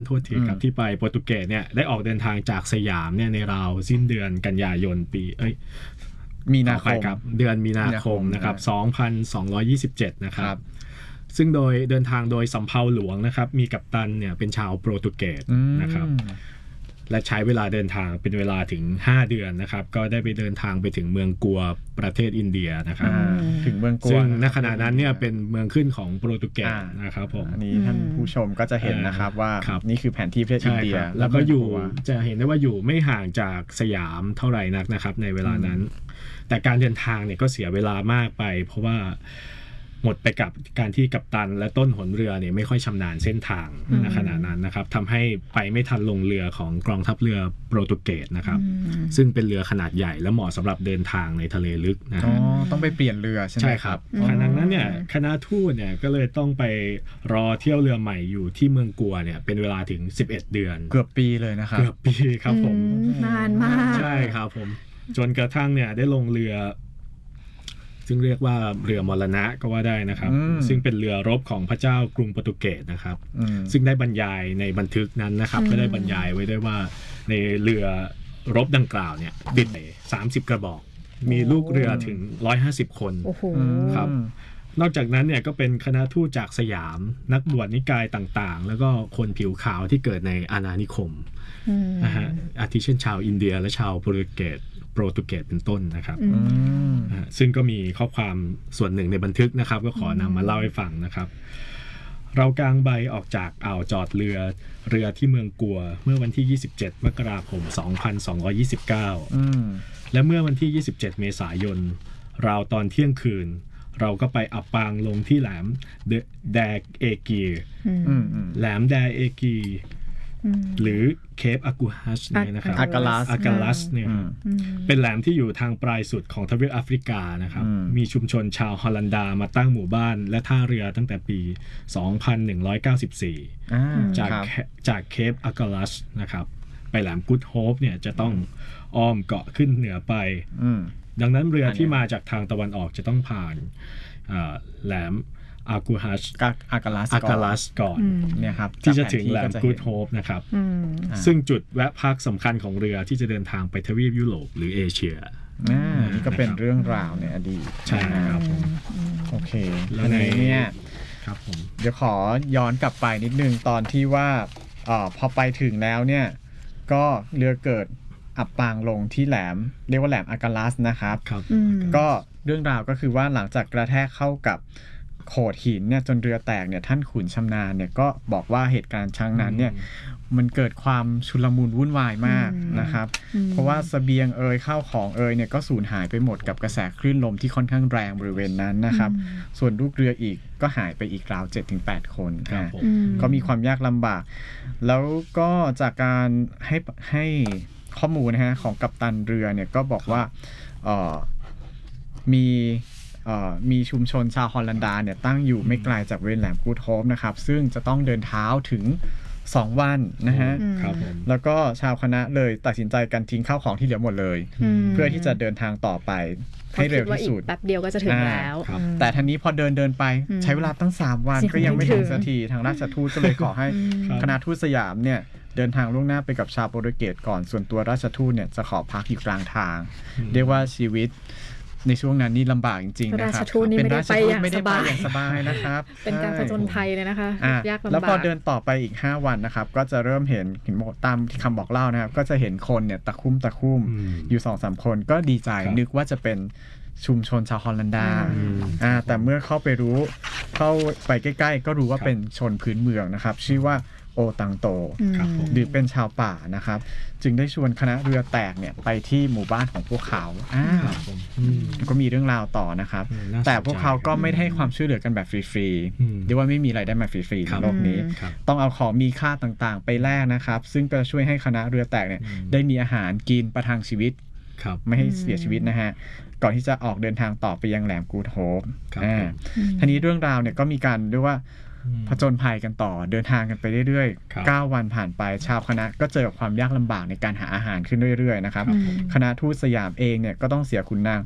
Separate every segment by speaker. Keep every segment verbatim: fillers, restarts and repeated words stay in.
Speaker 1: โทษทีครับที่ไปโปรตุเกสเนี่ยได้ออกเดินทางจากสยามเนี่ยในราวสิ้นเดือนกันยายนปีเอ้ย
Speaker 2: มีนาคม
Speaker 1: ครับเดือนมีนาคมนะครับสองพันสองร้อยยี่สิบเจ็ดนะครับซึ่งโดยเดินทางโดยสำเภาหลวงนะครับมีกัปตันเนี่ยเป็นชาวโปรตุเกสนะครับและใช้เวลาเดินทางเป็นเวลาถึงห้าเดือนนะครับก็ได้ไปเดินทางไปถึงเมืองกัวประเทศอินเดียนะครับ
Speaker 2: ถึงเมืองกัว
Speaker 1: ซึ่งณขณะนั้นเนี่ยเป็นเมืองขึ้นของโปรตุเกสนะครับผม
Speaker 2: อันนี้ท่านผู้ชมก็จะเห็นนะครับว่านี่คือแผนที่ประเทศอินเดีย
Speaker 1: แล้วก็อยู่จะเห็นได้ว่าอยู่ไม่ห่างจากสยามเท่าไหร่นักนะครับในเวลานั้นแต่การเดินทางเนี่ยก็เสียเวลามากไปเพราะว่าหมดไปกับการที่กัปตันและต้นหนเรือเนี่ยไม่ค่อยชำนาญเส้นทางในขณะนั้นนะครับทำให้ไปไม่ทันลงเรือของกองทัพเรือโปรตุเกสนะครับซึ่งเป็นเรือขนาดใหญ่และเหมาะสำหรับเดินทางในทะเลลึกนะ
Speaker 2: อ๋อต้องไปเปลี่ยนเรือใช่ไหม
Speaker 1: ใช่ครับขณะนั้นเนี่ยคณะทูตเนี่ยก็เลยต้องไปรอเที่ยวเรือใหม่อยู่ที่เมืองกัวเนี่ยเป็นเวลาถึงสิบเอ็ดเดือน
Speaker 2: เกือบปีเลยนะครับ
Speaker 1: เกือบปีครับผม
Speaker 3: นานมาก
Speaker 1: ใช่ครับผมจนกระทั่งเนี่ยได้ลงเรือซึ่งเรียกว่าเรือมรณะก็ว่าได้นะครับซึ่งเป็นเรือรบของพระเจ้ากรุงโปรตุเกสนะครับซึ่งได้บรรยายในบันทึกนั้นนะครับก็ได้บรรยายไว้ด้วยว่าในเรือรบดังกล่าวเนี่ยติดสามสิบกระบอกมีลูกเรือถึงหนึ่งร้อยห้าสิบคนครับนอกจากนั้นเนี่ยก็เป็นคณะทูตจากสยามนักบวชนิกายต่างๆแล้วก็คนผิวขาวที่เกิดในอาณานิคมนะฮะอาทิเช่นชาวอินเดียและชาวโปรตุเกสโปรตุเกสเป็นต้นนะครับซึ่งก็มีข้อความส่วนหนึ่งในบันทึกนะครับก็ขอนำมาเล่าให้ฟังนะครับเรากางใบออกจากอ่าวจอดเรือเรือที่เมืองกัวเมื่อวันที่ยี่สิบเจ็ดมกราคมสองพันสองร้อยยี่สิบเก้าและเมื่อวันที่ยี่สิบเจ็ดเมษายนราวตอนเที่ยงคืนเราก็ไปอับปางลงที่แหลมแดเอกีแหลมแดเอกีหรือเคปอากูฮัชเนี่ยนะครับ
Speaker 2: อากาลัส
Speaker 1: อากาลัสเนี่ยเป็นแหลมที่อยู่ทางปลายสุดของทวีปแอฟริกานะครับมีชุมชนชาวฮอลันดามาตั้งหมู่บ้านและท่าเรือตั้งแต่ปีสองพันหนึ่งร้อยเก้าสิบสี่จากจากเคปอากาลัสนะครับไปแหลมกูดโฮปเนี่ยจะต้องอ้อมเกาะขึ้นเหนือไปดังนั้นเรือที่มาจากทางตะวันออกจะต้องผ่านแหลมอากูฮัช
Speaker 2: อากาลัส
Speaker 1: อากาลัสก่อน
Speaker 2: เนี่ยครับ
Speaker 1: ที่จะถึงแหลมกูดโฮปนะครับซึ่งจุดแวะพักสำคัญของเรือที่จะเดินทางไปทวีปยุโรปหรือเอเชีย
Speaker 2: นี่ก็เป็นเรื่องราวในอดีต
Speaker 1: ใช่ครับผม
Speaker 2: โอเคแล้วในเนี่ย
Speaker 1: ครับผม
Speaker 2: เดี๋ยวขอย้อนกลับไปนิดนึงตอนที่ว่าอ๋อพอไปถึงแล้วเนี่ยก็เรือเกิดอับปางลงที่แหลมเรียกว่าแหลมอากาลัสนะครับก็เรื่องราวก็คือว่าหลังจากกระแทกเข้ากับโขดหินเนี่ยจนเรือแตกเนี่ยท่านขุนชำนาญเนี่ยก็บอกว่าเหตุการณ์ครั้งนั้นเนี่ยมันเกิดความชุลมุนวุ่นวายมากนะครับเพราะว่าเสบียงเอ่ยข้าวของเอ่ยเนี่ยก็สูญหายไปหมดกับกระแสคลื่นลมที่ค่อนข้างแรงบริเวณนั้นนะครับส่วนลูกเรืออีกก็หายไปอีกราว เจ็ดถึงแปด คนก็มีความยากลำบากแล้วก็จากการให้ให้ข้อมูลนะฮะของกัปตันเรือเนี่ยก็บอกว่าเอ่อมีมีชุมชนชาวฮอลันดาเนี่ยตั้งอยู่ไม่ไกลจากบริเวณแหลมกูดโฮปนะครับซึ่งจะต้องเดินเท้าถึงสองวันนะฮะแล้วก็ชาวคณะเลยตัดสินใจกันทิ้งข้าวของที่เหลือหมดเลยเพื่อที่จะเดินทางต่อไปให้เร็วที่สุด
Speaker 3: แป๊บเดียวก็จะถึงแล้ว
Speaker 2: แต่ทันนี้พอเดินเดินไปใช้เวลาตั้งสามวันก็ยังไม่ถึงสักทีทางราชทูตก็เลยขอให้คณะทูตสยามเนี่ยเดินทางล่วงหน้าไปกับชาวโปรตุเกสก่อนส่วนตัวราชทูตเนี่ยจะขอพักอยู่กลางทางเรียกว่าชีวิตในช่วงนั้นนี่ลำบากจริงๆนะครับ
Speaker 3: เป็นราชทูตไม่ได้ไปอย่าง
Speaker 2: สบายนะครับ
Speaker 3: เป็นการผจญภัยเลยนะคะยากลำบาก
Speaker 2: แล้วพอเดินต่อไปอีกห้าวันนะครับก็จะเริ่มเห็นเห็นตามคำบอกเล่านะครับก็จะเห็นคนเนี่ยตะคุ่มตะคุ่มอยู่ สองสาม คนก็ดีใจนึกว่าจะเป็นชุมชนชาวฮอลันดาอ่าแต่เมื่อเข้าไปรู้เข้าไปใกล้ๆก็รู้ว่าเป็นชนพื้นเมืองนะครับชื่อว่าโอตังโตหรือเป็นชาวป่านะครับจึงได้ชวนคณะเรือแตกเนี่ยไปที่หมู่บ้านของพวกเขาอ่าก็มีเรื่องราวต่อนะครับแต่พวกเขาก็ไม่ให้ความช่วยเหลือกันแบบฟรีๆเรียกว่าไม่มีอะไรได้มาฟรีๆในโลกนี้ต้องเอาของมีค่าต่างๆไปแลกนะครับซึ่งก็ช่วยให้คณะเรือแตกเนี่ยได้มีอาหารกินประทังชีวิตไม่ให้เสียชีวิตนะฮะก่อนที่จะออกเดินทางต่อไปยังแหลมกูดโฮปอ่าทีนี้เรื่องราวเนี่ยก็มีการเรียกว่าผจญภัยกันต่อเดินทางกันไปเรื่อยๆเก้าวันผ่านไปชาวคณะก็เจอกับความยากลำบากในการหาอาหารขึ้นเรื่อยๆนะครับคณะทูตสยามเองเนี่ยก็ต้องเสียขุนนาง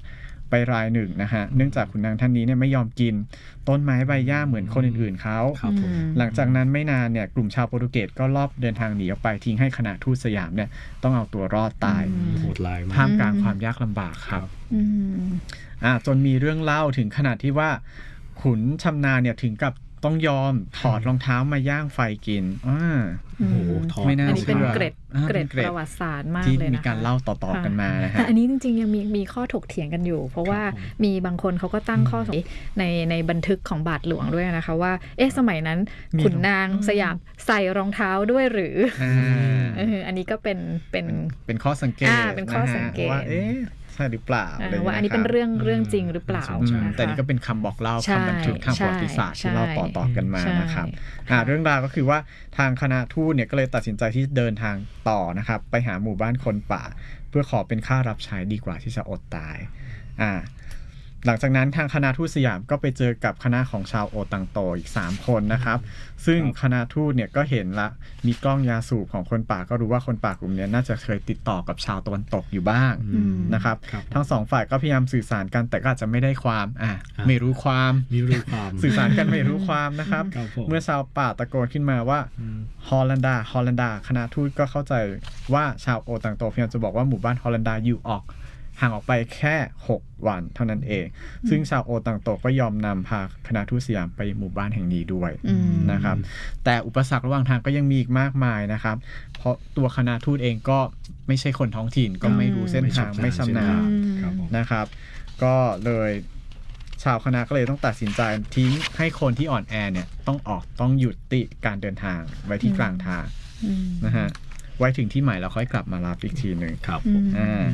Speaker 2: ไปรายหนึ่งนะฮะเนื่องจากขุนนางท่านนี้เนี่ยไม่ยอมกินต้นไม้ใบหญ้าเหมือนคนอื่นๆเขาหลังจากนั้นไม่นานเนี่ยกลุ่มชาวโปรตุเกสก็ลอบเดินทางหนีออกไปทิ้งให้คณะทูตสยามเนี่ยต้องเอาตัวรอดตาย
Speaker 1: โหดร้ายมาก
Speaker 2: ท่ามกลางความยากลำบากครับอ่าจนมีเรื่องเล่าถึงขนาดที่ว่าขุนชำนาญเนี่ยถึงกับต้องยอมถอดรองเท้ามาย่างไฟกินอ่า
Speaker 1: โอ้โห
Speaker 3: ไม่น่าเชื่ออันนี้เป็นเกร็ดเกร็ดประวัติศาสตร์มากเลยนะคะ
Speaker 2: ที่มีการเล่าต่อๆกันมานะฮะ
Speaker 3: แต่อันนี้จริงๆยังมีมีข้อถกเถียงกันอยู่เพราะว่ามีบางคนเขาก็ตั้งข้อสงสัยในในบันทึกของบาทหลวงด้วยนะคะว่าเอ๊ะสมัยนั้นขุนนางสยามใส่รองเท้าด้วยหรืออันนี้ก็เป็นเป็น
Speaker 2: เป็นข้อสังเกต
Speaker 3: เป็นข้อสังเกต
Speaker 2: ว่าเอ๊ะใช่หรือเปล่า
Speaker 3: ว่าอันนี้เป็นเรื่องเรื่องจริงหรือเปล่า
Speaker 2: แต่นี่ก็เป็นคำบอกเล่าคำบันทึกทางประวัติศาสตร์ที่เล่าต่อๆกันมานะครับเรื่องราวก็คือว่าทางคณะทูตเนี่ยก็เลยตัดสินใจที่เดินทางต่อนะครับไปหาหมู่บ้านคนป่าเพื่อขอเป็นค่ารับใช้ดีกว่าที่จะอดตายอ่าหลังจากนั้นทางคณะทูตสยามก็ไปเจอกับคณะของชาวโอตังโตอีกสามคนนะครับซึ่งคณะทูตเนี่ยก็เห็นละมีกล้องยาสูบของคนป่าก็รู้ว่าคนป่ากลุ่มนี้น่าจะเคยติดต่อกับชาวตะวันตกอยู่บ้างนะครับทั้งสองฝ่ายก็พยายามสื่อสารกันแต่ก็อาจจะไม่ได้ความอ่ะไม่รู้ความ
Speaker 1: ไม่รู้ความ
Speaker 2: สื่อสารกันไม่รู้ความนะครับเมื่อชาวป่าตะโกนขึ้นมาว่าฮอลันดาฮอลันดาคณะทูตก็เข้าใจว่าชาวโอตังโตพยายามจะบอกว่าหมู่บ้านฮอลันดาอยู่ออกห่างออกไปแค่หกวันเท่านั้นเองซึ่งชาวโอตังโตก็ยอมนำพาคณะทูตสยามไปหมู่บ้านแห่งนี้ด้วยนะครับแต่อุปสรรคระหว่างทางก็ยังมีอีกมากมายนะครับเพราะตัวคณะทูตเองก็ไม่ใช่คนท้องถิ่นก็ไม่รู้เส้นทางไม่ชำนาญนะครับก็เลยชาวคณะก็เลยต้องตัดสินใจทิ้งให้คนที่อ่อนแอเนี่ยต้องออกต้องหยุดติการเดินทางไว้ที่กลางทางนะฮะไว้ถึงที่หมายแล้วค่อยกลับมารับอีกทีหนึ่ง
Speaker 1: ครับ
Speaker 2: อ่า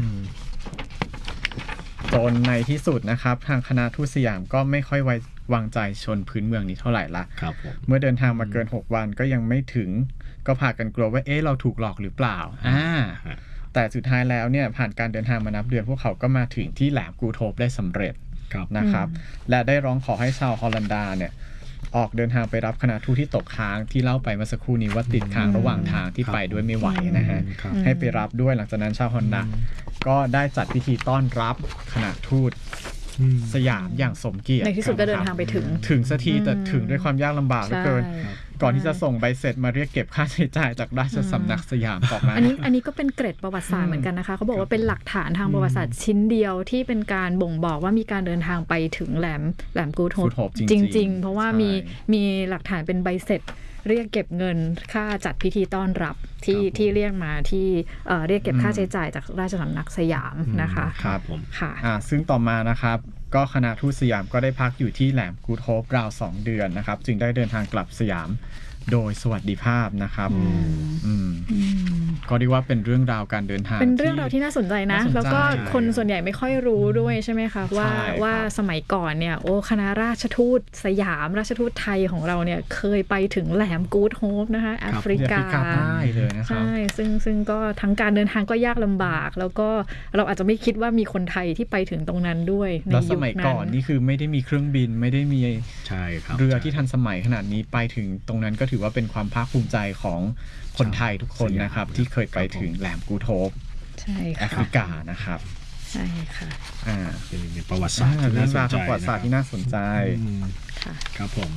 Speaker 2: จนในที่สุดนะครับทางคณะทูตสยามก็ไม่ค่อยไว้วางใจชนพื้นเมืองนี้เท่าไหร่ละเมื่อเดินทางมาเกินหกวันก็ยังไม่ถึงก็พากันกลัวว่าเอ๊ะเราถูกหลอกหรือเปล่าอ่าแต่สุดท้ายแล้วเนี่ยผ่านการเดินทางมานับเดือนพวกเขาก็มาถึงที่แหลมกูโทบได้สำเร็จนะครับและได้ร้องขอให้ชาวฮอลันดาเนี่ยออกเดินทางไปรับคณะทูตที่ตกค้างที่เล่าไปเมื่อสักครู่นี้ว่าติดค้างระหว่างทางที่ไปด้วยไม่ไหวนะฮะให้ไปรับด้วยหลังจากนั้นชาวฮอลันดาก็ได้จัดพิธีต้อนรับคณะทูตสยามอย่างสมเกียรติ
Speaker 3: ในที่สุดก็เดินทางไปถึง
Speaker 2: ถึงสักทีแต่ถึงด้วยความยากลำบากเหลือเกินก่อนที่จะส่งใบเสร็จมาเรียกเก็บค่าใช้จ่ายจากราชสำนักสยามต่อมา
Speaker 3: อันนี้อันนี้ก็เป็นเกร็ดประวัติศาสตร์เหมือนกันนะคะเขาบอกว่าเป็นหลักฐานทางประวัติศาสตร์ชิ้นเดียวที่เป็นการบ่งบอกว่ามีการเดินทางไปถึงแหลมแหลมกูโทบจริงๆเพราะว่ามีมีหลักฐานเป็นใบเสร็จเรียกเก็บเงินค่าจัดพิธีต้อนรับที่ที่เรียกมาที่เรียกเก็บค่าใช้จ่ายจากราชสำนักสยามนะคะ
Speaker 2: ครับผม
Speaker 3: ค่ะ
Speaker 2: อ่าซึ่งต่อมานะครับก็คณะทูตสยามก็ได้พักอยู่ที่แหลมกูโทบราวสองเดือนนะครับจึงได้เดินทางกลับสยามโดยสวัสดิภาพนะครับก็เรียกว่าเป็นเรื่องราวการเดินทาง
Speaker 3: เป็นเรื่องราวที่น่าสนใจนะแล้วก็คนส่วนใหญ่ไม่ค่อยรู้ด้วยใช่ไหมคะว่าว่าสมัยก่อนเนี่ยโอ้คณะราชทูตสยามราชทูตไทยของเราเนี่ยเคยไปถึงแหลมกูโทบนะคะแอฟริกา
Speaker 2: ใต้เลยนะครับ
Speaker 3: ใช่ซึ่งซึ่งก็ทั้งการเดินทางก็ยากลำบากแล้วก็เราอาจจะไม่คิดว่ามีคนไทยที่ไปถึงตรงนั้นด้วย
Speaker 2: ในยุคนั้นแล้วสมัยก่อนนี่คือไม่ได้มีเครื่องบินไม่ได้มีเรือที่ทันสมัยขนาดนี้ไปถึงตรงนั้นก็ถือว่าเป็นความภาคภูมิใจของคนไทยทุกคนนะครับที่เคยไปถึงแหลมกูโทบแอฟริกานะครับ
Speaker 3: ใช่ค่ะ
Speaker 2: อ่า
Speaker 1: เป็นประวัติศาสตร์ที่น่าสนใจ
Speaker 2: ประวัติศาสตร์ที่น่าสนใจ
Speaker 3: ค่ะ
Speaker 1: ครับผม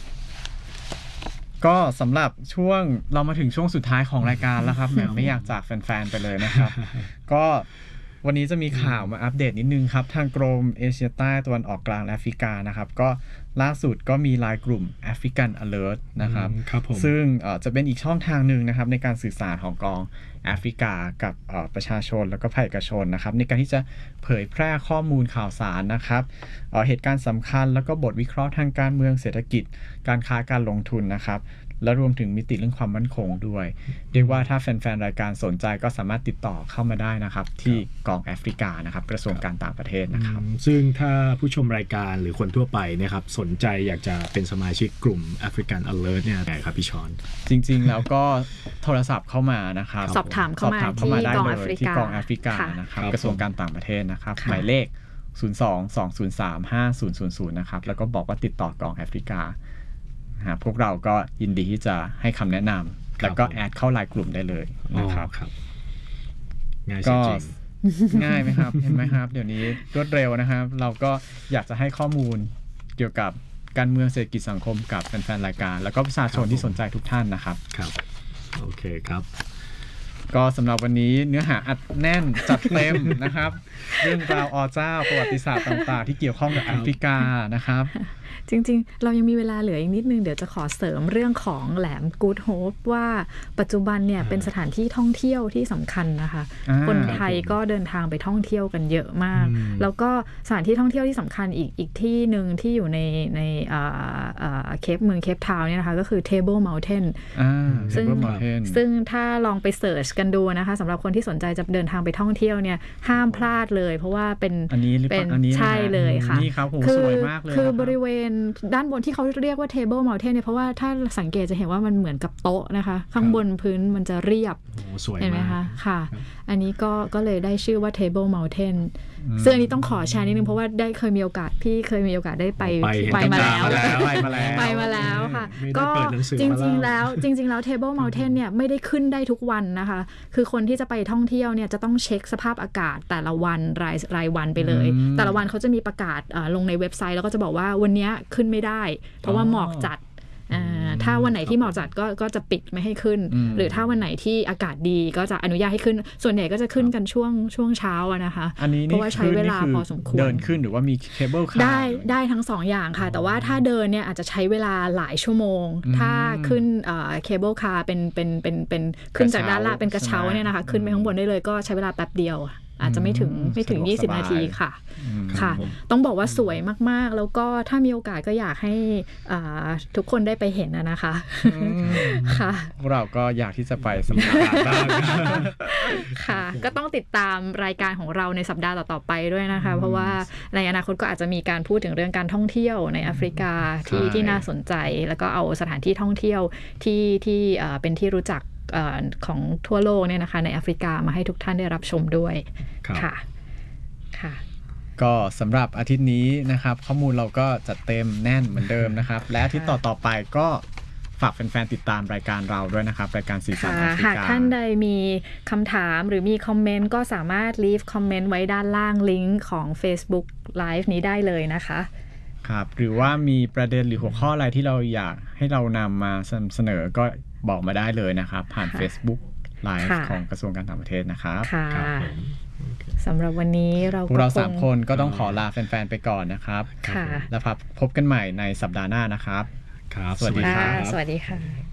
Speaker 2: ก็สำหรับช่วงเรามาถึงช่วงสุดท้ายของรายการแล้วครับแหมไม่อยากจากแฟนๆไปเลยนะครับก็วันนี้จะมีข่าวมาอัปเดตนิดนึงครับทางกรมเอเชียใต้ตะวันออกกลางและแอฟริกานะครับก็ล่าสุดก็มีไลน์กลุ่ม African Alert นะครับซึ่งจะเป็นอีกช่องทางหนึ่งนะครับในการสื่อสารของกองแอฟริกากับประชาชนแล้วก็ภาคเอกชนนะครับในการที่จะเผยแพร่ข้อมูลข่าวสารนะครับเหตุการณ์สำคัญแล้วก็บทวิเคราะห์ทางการเมืองเศรษฐกิจการค้าการลงทุนนะครับและรวมถึงมิติเรื่องความมั่นคงด้วยเรียกว่าถ้าแฟนๆรายการสนใจก็สามารถติดต่อเข้ามาได้นะครับที่กองแอฟริกานะครับกระทรวงการต่างประเทศนะครับ
Speaker 1: ซึ่งถ้าผู้ชมรายการหรือคนทั่วไปนะครับสนใจอยากจะเป็นสมาชิกกลุ่ม African Alert เนี่ยไงครับพี่ชอน
Speaker 2: จริงๆแล้วก็โทรศัพท์เข้ามานะครับ
Speaker 3: สอบถามเข้ามาที่กองแอฟริกา
Speaker 2: ที่กองแอฟริกานะครับกระทรวงการต่างประเทศนะครับหมายเลขศูนย์ สอง สอง ศูนย์ สาม ห้า ศูนย์ ศูนย์ ศูนย์นะครับแล้วก็บอกว่าติดต่อกองแอฟริกาพวกเราก็ยินดีที่จะให้คำแนะนำแล้วก็แอดเข้าไลน์กลุ่มได้เลยนะครับ
Speaker 1: ง่ายจริง
Speaker 2: ง่ายไหมครับ เห็นไหมครับเดี๋ยวนี้รวดเร็วนะครับเราก็อยากจะให้ข้อมูลเกี่ยวกับการเมืองเศรษฐกิจสังคมกับแฟนๆรายการแล้วก็ประชาชนที่สนใจทุกท่านนะครับ
Speaker 1: ครับโอเคครับ
Speaker 2: ก็สำหรับวันนี้เนื้อหาอัดแน่นจัดเต็มนะครับเรื่องราวอเจ้าประวัติศาสตร์ต่างๆที่เกี่ยวข้องกับแอฟริกานะครับ
Speaker 3: จริงๆเรายังมีเวลาเหลืออีกนิดนึงเดี๋ยวจะขอเสริมเรื่องของแหลมกู๊ดโฮปว่าปัจจุบันเนี่ยเป็นสถานที่ท่องเที่ยวที่สำคัญนะคะคนไทยก็เดินทางไปท่องเที่ยวกันเยอะมากแล้วก็สถานที่ท่องเที่ยวที่สำคัญอีกอีกที่หนึ่งที่อยู่ในในเคปเมืองเคปทาวน์เนี่ยนะคะก็คือ Table Mountain ซึ่งซึ่งถ้าลองไปเสิร์ชกันดูนะคะสำหรับคนที่สนใจจะเดินทางไปท่องเที่ยวเนี่ยห้ามพลาดเลยเพราะว่าเป็นเป็นใช่เลยค่ะ
Speaker 2: คือ
Speaker 3: คือบริเวณด้านบนที่เขาเรียกว่า Table Mountain เนี่ยเพราะว่าถ้าสังเกตจะเห็นว่ามันเหมือนกับโต๊ะนะคะข้างบนพื้นมันจะเรียบเห็นไหมคะค่ะอันนี้ก็ก็เลยได้ชื่อว่า Table Mountain ซึ่งอันนี้ต้องขอแชร์นิดนึงเพราะว่าได้เคยมีโอกาสพี่เคยมีโอกาสได้ไปไปมาแล้ว
Speaker 2: ไปมาแล้ว
Speaker 3: ไปมาแล้วค่ะก็จริงๆแล้วจริงๆแล้ว Table Mountain เนี่ยไม่ได้ขึ้นได้ทุกวันนะคะคือคนที่จะไปท่องเที่ยวเนี่ยจะต้องเช็คสภาพอากาศแต่ละวันรายรายวันไปเลยแต่ละวันเขาจะมีประกาศลงในเว็บไซต์แล้วก็จะบอกว่าวันนี้ขึ้นไม่ได้เพราะว่าหมอกจัดถ้าวันไหนที่หมอกจัดก็ก็จะปิดไม่ให้ขึ้นหรือถ้าวันไหนที่อากาศดีก็จะอนุญาตให้ขึ้นส่วนใหญ่ก็จะขึ้นกันช่วงช่วงเช้าอะนะคะเพราะว่าใช้เวลาพอสมควร
Speaker 2: เดินขึ้นหรือว่ามีเคเบิลคาร์
Speaker 3: ได้ได้ทั้งสองอย่างค่ะแต่ว่าถ้าเดินเนี่ยอาจจะใช้เวลาหลายชั่วโมงถ้าขึ้นเคเบิลคาร์เป็นเป็นเป็นเป็นขึ้นจากด้านล่างเป็นกระเช้าเนี่ยนะคะขึ้นไปข้างบนได้เลยก็ใช้เวลาแป๊บเดียวอาจจะไม่ถึงไม่ถึงยี่สิบนาทีค่ะค่ะต้องบอกว่าสวยมากๆแล้วก็ถ้ามีโอกาสก็อยากให้ทุกคนได้ไปเห็นนะคะค่ะ
Speaker 2: พวกเราก็อยากที่จะไปสัมผัสบ้าง
Speaker 3: ค่ะก็ต้องติดตามรายการของเราในสัปดาห์ต่อๆไปด้วยนะคะเพราะว่าในอนาคตก็อาจจะมีการพูดถึงเรื่องการท่องเที่ยวในแอฟริกาที่ที่น่าสนใจแล้วก็เอาสถานที่ท่องเที่ยวที่ที่เป็นที่รู้จักของทั่วโลกเนี่ยนะคะในแอฟริกามาให้ทุกท่านได้รับชมด้วยค่ะค่ะ
Speaker 2: ก็สำหรับอาทิตย์นี้นะครับข้อมูลเราก็จัดเต็มแน่นเหมือนเดิมนะครับและอาทิตย์ต่อๆไปก็ฝากแฟนๆติดตามรายการเราด้วยนะครับรายการสีสันแอฟริกา
Speaker 3: หากท่านใดมีคำถามหรือมีคอมเมนต์ก็สามารถ leave คอมเมนต์ไว้ด้านล่างลิงก์ของ Facebook Live นี้ได้เลยนะคะ
Speaker 2: ครับหรือว่ามีประเด็นหรือหัวข้ออะไรที่เราอยากให้เรานำมาเสนอก็บอกมาได้เลยนะครับผ่าน Facebook Live ของกระทรวงการต่างประเทศนะครับ
Speaker 3: ค่ะสำหรับวันนี้เรา
Speaker 2: พวกเราสามคนก็ต้องขอลาแฟนๆไปก่อนนะครับแล้วพบกันใหม่ในสัปดาห์หน้านะครับ
Speaker 1: ครับ
Speaker 3: สวัสดีค่ะสวัสดีค่ะ